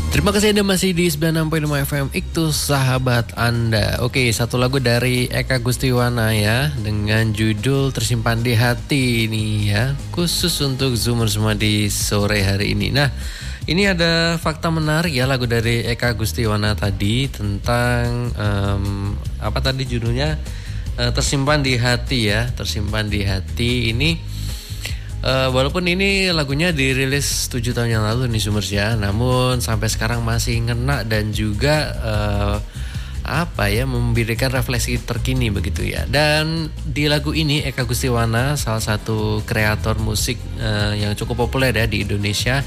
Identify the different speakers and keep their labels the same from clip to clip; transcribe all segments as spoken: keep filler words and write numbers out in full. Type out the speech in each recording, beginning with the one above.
Speaker 1: Terima kasih Anda masih di sembilan puluh enam koma lima F M Iktus Sahabat Anda. Oke, satu lagu dari Eka Gustiwana ya, dengan judul Tersimpan di Hati ini ya, khusus untuk Zoomers semua di sore hari ini. Nah, ini ada fakta menarik ya, lagu dari Eka Gustiwana tadi tentang um, apa tadi judulnya, uh, Tersimpan di Hati ya, Tersimpan di Hati ini. Uh, walaupun ini lagunya dirilis tujuh tahun yang lalu nih Zoomers ya, namun sampai sekarang masih ngena dan juga uh, apa ya, memberikan refleksi terkini begitu ya. Dan di lagu ini Eka Gustiwana salah satu kreator musik uh, yang cukup populer ya di Indonesia,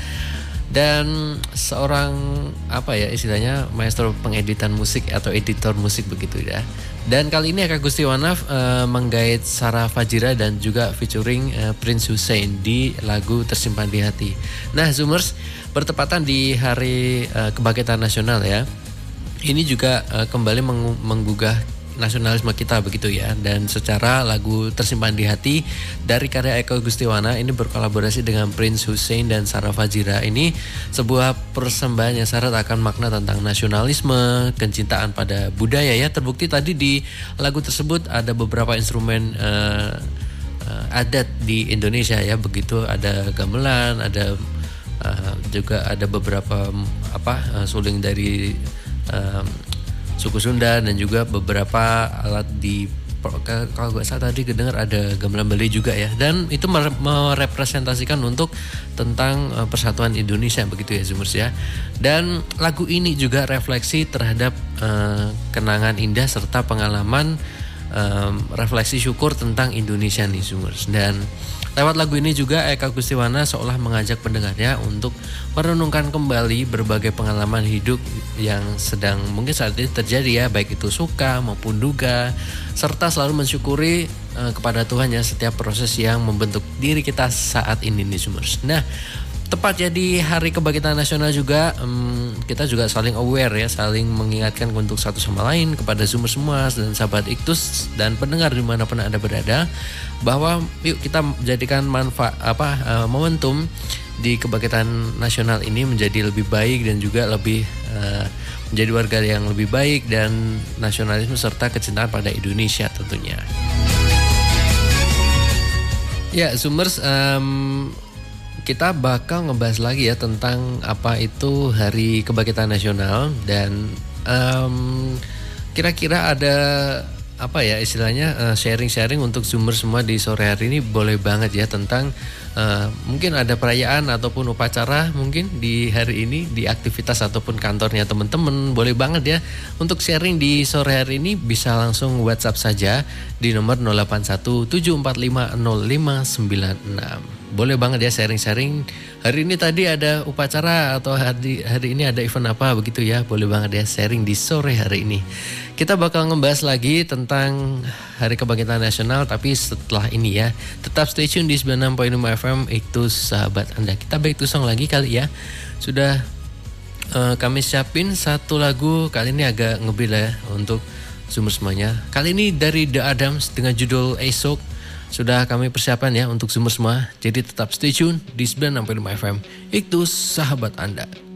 Speaker 1: dan seorang apa ya istilahnya maestro pengeditan musik atau editor musik begitu ya. Dan kali ini Eka Gustiwana uh, menggait Sarah Fajira dan juga featuring uh, Prince Hussein di lagu Tersimpan di Hati. Nah, Zoomers, bertepatan di Hari uh, Kebangkitan Nasional ya, ini juga uh, kembali meng- menggugah nasionalisme kita begitu ya. Dan secara lagu Tersimpan di Hati dari karya Eka Gustiwana ini berkolaborasi dengan Prince Hussein dan Sarah Fajira, ini sebuah persembahan yang syarat akan makna tentang nasionalisme, kecintaan pada budaya ya. Terbukti tadi di lagu tersebut ada beberapa instrumen uh, uh, adat di Indonesia ya, begitu ada gamelan, ada uh, juga ada beberapa apa uh, suling dari uh, suku Sunda, dan juga beberapa alat di, kalau gak salah tadi kedengar ada gamelan Bali juga ya. Dan itu merepresentasikan untuk tentang persatuan Indonesia begitu ya Zoomers ya. Dan lagu ini juga refleksi terhadap uh, kenangan indah serta pengalaman um, refleksi syukur tentang Indonesia nih Zoomers. Dan lewat lagu ini juga Eka Gustiwana seolah mengajak pendengarnya untuk merenungkan kembali berbagai pengalaman hidup yang sedang mungkin saat ini terjadi ya, baik itu suka maupun duka, serta selalu mensyukuri uh, kepada Tuhan ya setiap proses yang membentuk diri kita saat ini nih Zoomers. Nah, tepatnya di Hari Kebangkitan Nasional juga um, kita juga saling aware ya, saling mengingatkan untuk satu sama lain kepada Zoomers semua dan sahabat Iktus dan pendengar dimanapun Anda berada, bahwa yuk kita jadikan manfaat apa uh, momentum di Kebangkitan Nasional ini menjadi lebih baik dan juga lebih uh, menjadi warga yang lebih baik dan nasionalisme serta kecintaan pada Indonesia tentunya. Ya, Zoomers, um, kita bakal ngebahas lagi ya tentang apa itu Hari Kebangkitan Nasional, dan um, kira-kira ada apa ya istilahnya uh, sharing-sharing untuk Zoomers semua di sore hari ini. Boleh banget ya tentang uh, mungkin ada perayaan ataupun upacara mungkin di hari ini di aktivitas ataupun kantornya teman-teman. Boleh banget ya untuk sharing di sore hari ini, bisa langsung WhatsApp saja di nomor nol delapan satu tujuh empat lima nol lima sembilan enam. Boleh banget ya sharing-sharing. Hari ini tadi ada upacara atau hari, hari ini ada event apa begitu ya. Boleh banget ya sharing di sore hari ini. Kita bakal ngebahas lagi tentang Hari Kebangkitan Nasional, tapi setelah ini ya. Tetap stay tune di sembilan puluh enam koma lima F M Iktus Sahabat Anda. Kita back to song lagi kali ya. Sudah uh, kami siapin satu lagu, kali ini agak ngebil ya untuk Zoomers semuanya. Kali ini dari The Adams dengan judul Esok. Sudah kami persiapkan ya untuk Zoomers semua. Jadi tetap stay tune di sembilan puluh enam koma lima F M Iktus Sahabat Anda.